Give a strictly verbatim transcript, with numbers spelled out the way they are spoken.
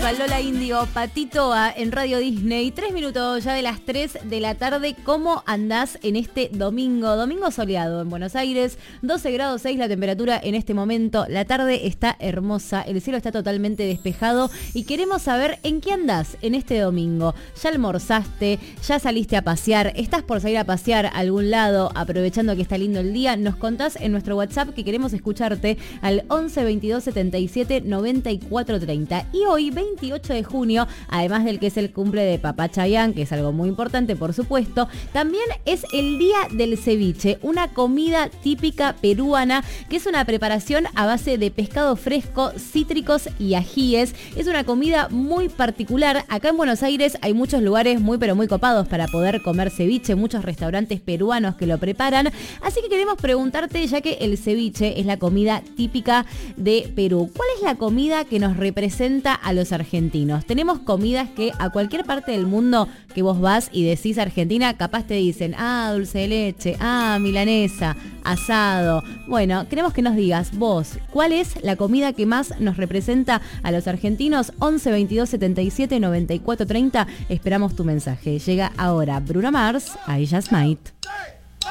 a Lola Índigo, Patito A en Radio Disney. Tres minutos ya de las tres de la tarde. ¿Cómo andás en este domingo? Domingo soleado en Buenos Aires. doce grados seis la temperatura en este momento. La tarde está hermosa. El cielo está totalmente despejado. Y queremos saber en qué andás en este domingo. ¿Ya almorzaste? ¿Ya saliste a pasear? ¿Estás por salir a pasear a algún lado aprovechando que está lindo el día? Nos contás en nuestro WhatsApp que queremos escucharte al once veintidós setenta y siete noventa y cuatro treinta. Y hoy, veintiocho de junio, además del que es el cumple de Papá Chayanne, que es algo muy importante, por supuesto, también es el Día del Ceviche, una comida típica peruana que es una preparación a base de pescado fresco, cítricos y ajíes. Es una comida muy particular. Acá en Buenos Aires hay muchos lugares muy pero muy copados para poder comer ceviche, muchos restaurantes peruanos que lo preparan. Así que queremos preguntarte, ya que el ceviche es la comida típica de Perú, ¿cuál es la comida que nos representa a los argentinos? Tenemos comidas que a cualquier parte del mundo que vos vas y decís Argentina, capaz te dicen, ah, dulce de leche, ah, milanesa, asado. Bueno, queremos que nos digas vos, ¿cuál es la comida que más nos representa a los argentinos? once veintidós setenta y siete noventa y cuatro treinta. Esperamos tu mensaje. Llega ahora Bruno Mars, I Just Might.